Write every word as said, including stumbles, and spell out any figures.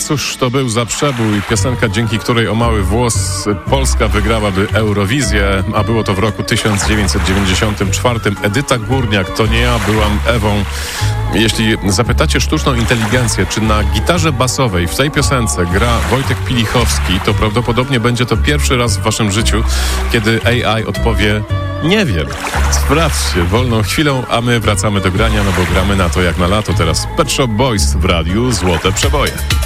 cóż to był za przebój, piosenka, dzięki której o mały włos Polska wygrałaby Eurowizję, a było to w roku tysiąc dziewięćset dziewięćdziesiątym czwartym. Edyta Górniak, to nie ja byłam Ewą. Jeśli zapytacie sztuczną inteligencję, czy na gitarze basowej w tej piosence gra Wojtek Pilichowski, to prawdopodobnie będzie to pierwszy raz w waszym życiu, kiedy A I odpowie: nie wiem. Sprawdźcie wolną chwilą, a my wracamy do grania, no bo gramy na to jak na lato. Teraz Pet Shop Boys w radiu Złote Przeboje.